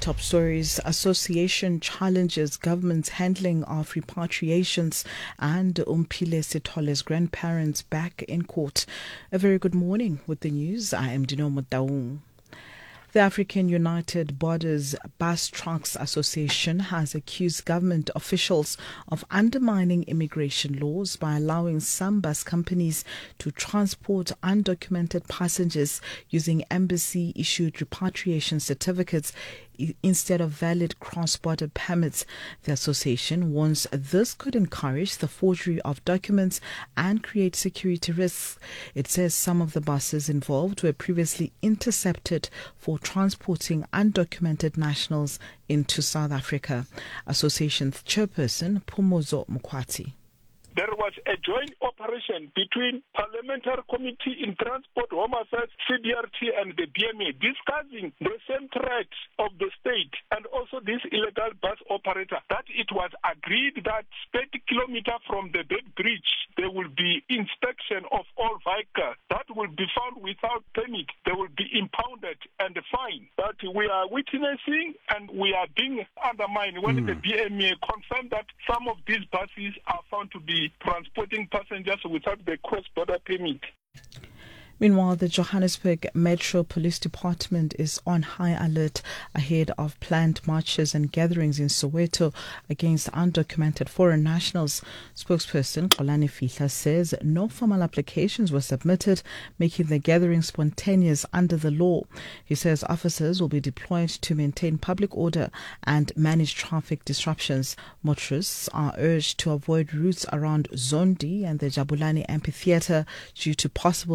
Top stories: Association challenges government's handling of repatriations, and Umphile Sithole's grandparents back in court. A very good morning with the news. I am Dino Motaung. The African United Borders Bus Trucks Association has accused government officials of undermining immigration laws by allowing some bus companies to transport undocumented passengers using embassy-issued repatriation certificates instead of valid cross-border permits. The association warns this could encourage the forgery of documents and create security risks. It says some of the buses involved were previously intercepted for transporting undocumented nationals into South Africa. Association's chairperson Phumozo Mokwati. There was a joint operation between Parliamentary Committee in Transport, Home Affairs, CBRT and the BMA discussing the same threat of the state and also this illegal bus operator, that it was agreed that 30 kilometers from the Bed Bridge there will be inspection of all vehicles that will be found without permit. They will be impounded and fined. But we are witnessing and we are being undermined when the BMA confirmed that some of these buses are found to be transporting passengers without the cross-border permit. Meanwhile, the Johannesburg Metro Police Department is on high alert ahead of planned marches and gatherings in Soweto against undocumented foreign nationals. Spokesperson Xolani Fihla says no formal applications were submitted, making the gathering spontaneous under the law. He says officers will be deployed to maintain public order and manage traffic disruptions. Motorists are urged to avoid routes around Zondi and the Jabulani Amphitheatre due to possible